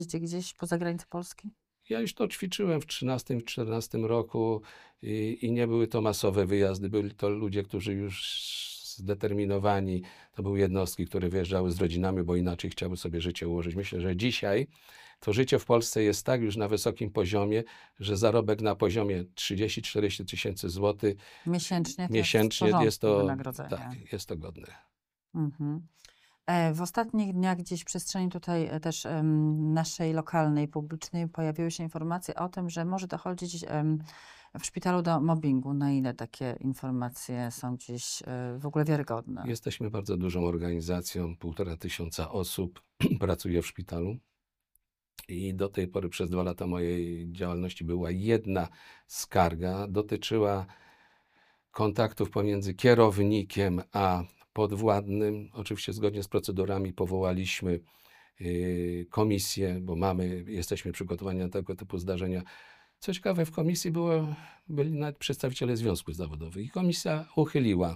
gdzieś poza granicę Polski? Ja już to ćwiczyłem w 13-14 roku i nie były to masowe wyjazdy. Byli to ludzie, którzy już zdeterminowani. To były jednostki, które wyjeżdżały z rodzinami, bo inaczej chciały sobie życie ułożyć. Myślę, że dzisiaj to życie w Polsce jest tak już na wysokim poziomie, że zarobek na poziomie 30-40 tysięcy złotych Miesięcznie to jest w miesięcznie jest porządku to, tak, wynagrodzenie. jest to godne. Mhm. W ostatnich dniach gdzieś w przestrzeni tutaj też naszej lokalnej, publicznej pojawiły się informacje o tym, że może dochodzić w szpitalu do mobbingu. Na ile takie informacje są gdzieś w ogóle wiarygodne? Jesteśmy bardzo dużą organizacją, 1500 osób pracuje w szpitalu. I do tej pory przez 2 lata mojej działalności była jedna skarga, dotyczyła kontaktów pomiędzy kierownikiem a podwładnym. Oczywiście zgodnie z procedurami powołaliśmy komisję, bo jesteśmy przygotowani na tego typu zdarzenia. Co ciekawe, w komisji byli nawet przedstawiciele związków zawodowych i komisja uchyliła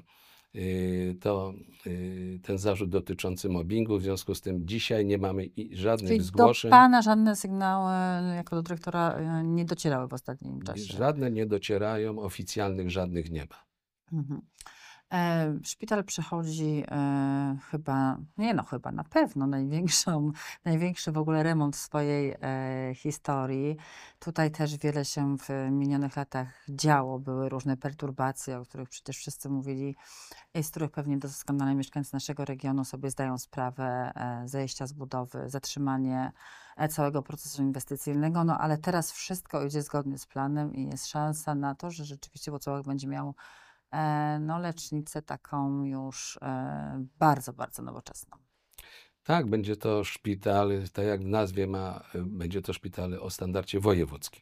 ten zarzut dotyczący mobbingu. W związku z tym dzisiaj nie mamy żadnych Czyli do zgłoszeń. pana żadne sygnały jako do dyrektora nie docierały w ostatnim czasie? Żadne nie docierają, oficjalnych żadnych nie ma. Mhm. Szpital przechodzi chyba, nie no chyba, na pewno największy w ogóle remont w swojej historii. Tutaj też wiele się w minionych latach działo. Były różne perturbacje, o których przecież wszyscy mówili i z których pewnie doskonale mieszkańcy naszego regionu sobie zdają sprawę. Zejścia z budowy, zatrzymanie całego procesu inwestycyjnego. No ale teraz wszystko idzie zgodnie z planem i jest szansa na to, że rzeczywiście Włocławek będzie miał no, lecznicę taką już bardzo, bardzo nowoczesną. Tak, będzie to szpital, tak jak w nazwie będzie to szpital o standardzie wojewódzkim.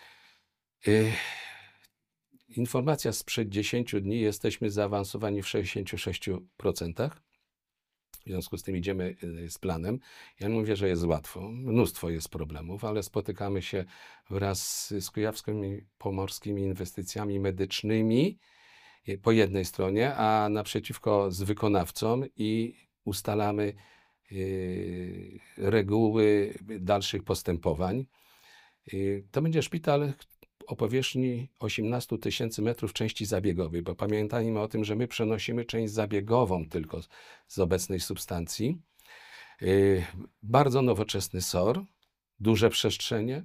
Informacja sprzed 10 dni, jesteśmy zaawansowani w 66%. W związku z tym idziemy z planem. Ja nie mówię, że jest łatwo. Mnóstwo jest problemów, ale spotykamy się wraz z kujawskimi, pomorskimi inwestycjami medycznymi po jednej stronie, a naprzeciwko z wykonawcą i ustalamy reguły dalszych postępowań. To będzie szpital o powierzchni 18 tysięcy metrów części zabiegowej, bo pamiętajmy o tym, że my przenosimy część zabiegową tylko z obecnej substancji. Bardzo nowoczesny SOR, duże przestrzenie.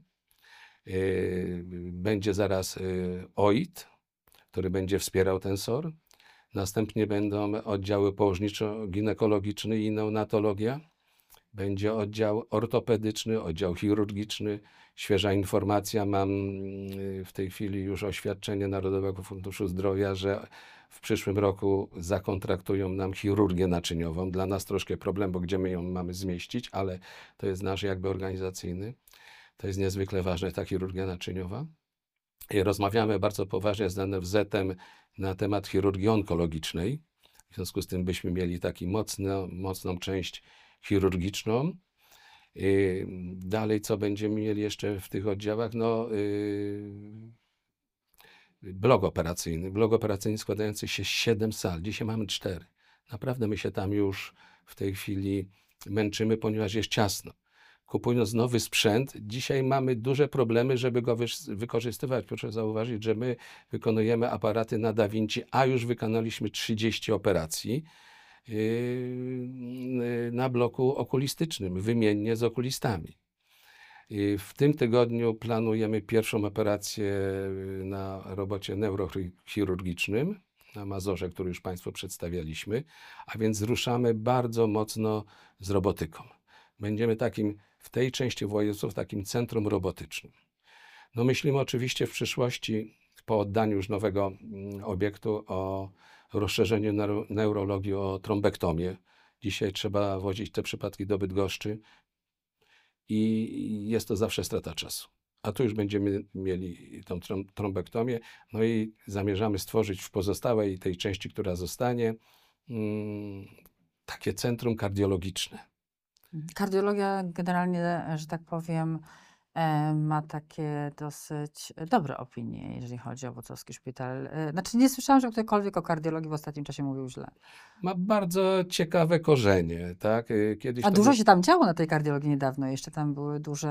Będzie zaraz OIT, który będzie wspierał ten SOR. Następnie będą oddziały położniczo-ginekologiczny i neonatologia. Będzie oddział ortopedyczny, oddział chirurgiczny. Świeża informacja, mam w tej chwili już oświadczenie Narodowego Funduszu Zdrowia, że w przyszłym roku zakontraktują nam chirurgię naczyniową. Dla nas troszkę problem, bo gdzie my ją mamy zmieścić, ale to jest nasz jakby organizacyjny. To jest niezwykle ważne, ta chirurgia naczyniowa. I rozmawiamy bardzo poważnie z NFZ-em na temat chirurgii onkologicznej. W związku z tym byśmy mieli taką mocną część chirurgiczną. Dalej, co będziemy mieli jeszcze w tych oddziałach? No, blok operacyjny. Blok operacyjny składający się z 7 sal. Dzisiaj mamy 4. Naprawdę my się tam już w tej chwili męczymy, ponieważ jest ciasno. Kupując nowy sprzęt, dzisiaj mamy duże problemy, żeby go wykorzystywać. Proszę zauważyć, że my wykonujemy aparaty na Da Vinci, a już wykonaliśmy 30 operacji na bloku okulistycznym, wymiennie z okulistami. W tym tygodniu planujemy pierwszą operację na robocie neurochirurgicznym na Mazorze, który już Państwu przedstawialiśmy, a więc ruszamy bardzo mocno z robotyką. Będziemy w tej części województwa takim centrum robotycznym. No myślimy oczywiście w przyszłości, po oddaniu już nowego obiektu, o rozszerzeniu neurologii o trombektomię. Dzisiaj trzeba wozić te przypadki do Bydgoszczy i jest to zawsze strata czasu. A tu już będziemy mieli tą trombektomię, no i zamierzamy stworzyć w pozostałej tej części, która zostanie, takie centrum kardiologiczne. Kardiologia generalnie, że tak powiem, ma takie dosyć dobre opinie, jeżeli chodzi o włocławski szpital. Znaczy nie słyszałam, że ktokolwiek o kardiologii w ostatnim czasie mówił źle. Ma bardzo ciekawe korzenie, tak? Kiedyś A to dużo był się tam działo na tej kardiologii niedawno, jeszcze tam były duże